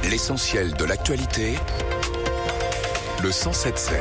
L'essentiel de l'actualité, le 107.7.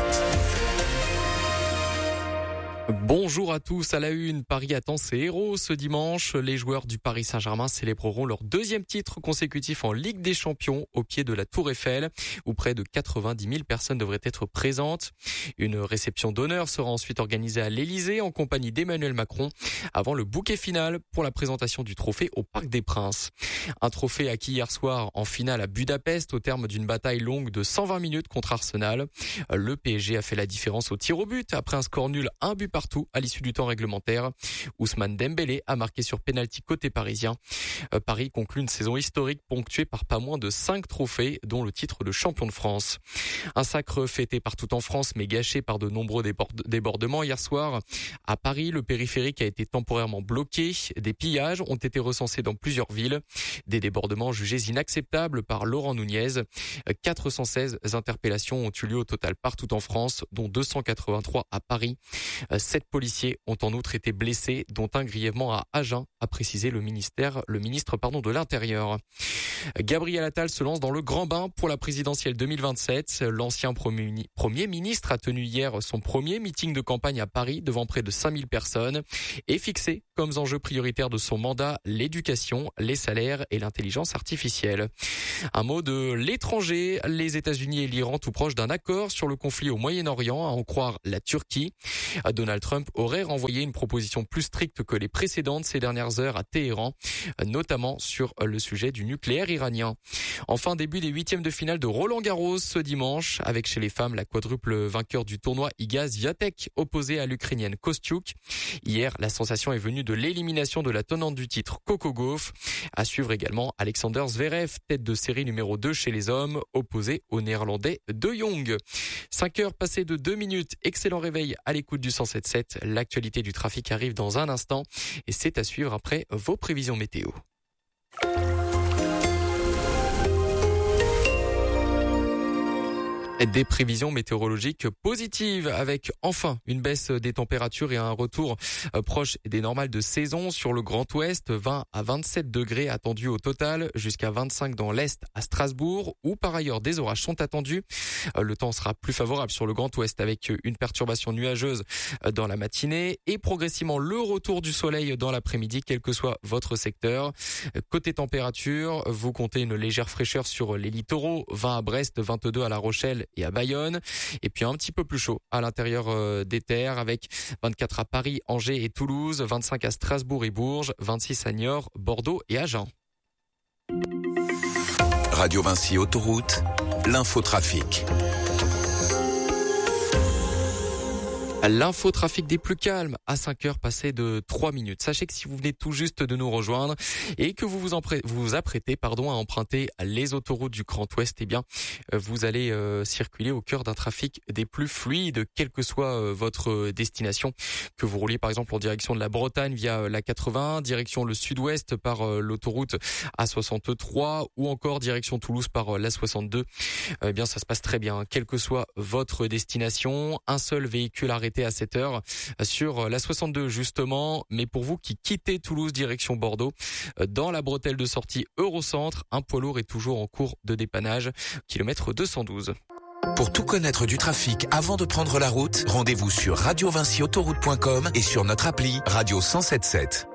Bonjour à tous, à la une, Paris attend ses héros ce dimanche. Les joueurs du Paris Saint-Germain célébreront leur deuxième titre consécutif en Ligue des Champions au pied de la Tour Eiffel, où près de 90 000 personnes devraient être présentes. Une réception d'honneur sera ensuite organisée à l'Elysée en compagnie d'Emmanuel Macron, avant le bouquet final pour la présentation du trophée au Parc des Princes. Un trophée acquis hier soir en finale à Budapest au terme d'une bataille longue de 120 minutes contre Arsenal. Le PSG a fait la différence au tir au but après un score nul, un but partout à l'issue du temps réglementaire. Ousmane Dembélé a marqué sur pénalty côté parisien. Paris conclut une saison historique ponctuée par pas moins de 5 trophées, dont le titre de champion de France. Un sacre fêté partout en France, mais gâché par de nombreux débordements hier soir. À Paris, le périphérique a été temporairement bloqué. Des pillages ont été recensés dans plusieurs villes. Des débordements jugés inacceptables par Laurent Nunez. 416 interpellations ont eu lieu au total partout en France, dont 283 à Paris. 7 policiers ont en outre été blessés, dont un grièvement à Agen, a précisé le ministre de l'Intérieur. Gabriel Attal se lance dans le grand bain pour la présidentielle 2027. L'ancien premier ministre a tenu hier son premier meeting de campagne à Paris devant près de 5000 personnes et fixé comme enjeu prioritaire de son mandat l'éducation, les salaires et l'intelligence artificielle. Un mot de l'étranger, les États-Unis et l'Iran tout proches d'un accord sur le conflit au Moyen-Orient, à en croire la Turquie. Donald Trump aurait renvoyé une proposition plus stricte que les précédentes ces dernières heures à Téhéran, notamment sur le sujet du nucléaire iranien. Enfin, début des huitièmes de finale de Roland-Garros ce dimanche, avec chez les femmes la quadruple vainqueur du tournoi Iga Swiatek opposée à l'Ukrainienne Kostyuk. Hier, la sensation est venue de l'élimination de la tenante du titre Coco Gauff. À suivre également Alexander Zverev, tête de série numéro 2 chez les hommes, opposé au néerlandais De Jong. 5 heures passées de 2 minutes, excellent réveil à l'écoute du 107.7. L'actualité du trafic arrive dans un instant et c'est à suivre après vos prévisions météo. Des prévisions météorologiques positives avec enfin une baisse des températures et un retour proche des normales de saison sur le Grand Ouest. 20 à 27 degrés attendus au total, jusqu'à 25 dans l'Est à Strasbourg, où par ailleurs des orages sont attendus. Le temps sera plus favorable sur le Grand Ouest avec une perturbation nuageuse dans la matinée et progressivement le retour du soleil dans l'après-midi, quel que soit votre secteur. Côté température, vous comptez une légère fraîcheur sur les littoraux, 20 à Brest, 22 à La Rochelle et à Bayonne, et puis un petit peu plus chaud à l'intérieur des terres avec 24 à Paris, Angers et Toulouse, 25 à Strasbourg et Bourges, 26 à Niort, Bordeaux et Agen. Radio Vinci Autoroute, l'infotrafic. L'infotrafic des plus calmes à 5 heures passées de 3 minutes. Sachez que si vous venez tout juste de nous rejoindre et que vous vous apprêtez à emprunter les autoroutes du Grand Ouest, eh bien, vous allez circuler au cœur d'un trafic des plus fluides, quelle que soit votre destination. Que vous rouliez par exemple en direction de la Bretagne via la 80, direction le sud-ouest par l'autoroute A63 ou encore direction Toulouse par la 62. Eh bien, ça se passe très bien. Quelle que soit votre destination, un seul véhicule arrêté à cette heure sur la 62 justement, mais pour vous qui quittez Toulouse direction Bordeaux, dans la bretelle de sortie Eurocentre, un poids lourd est toujours en cours de dépannage, kilomètre 212. Pour tout connaître du trafic avant de prendre la route, rendez-vous sur radiovinciautoroute.com et sur notre appli Radio 107.7.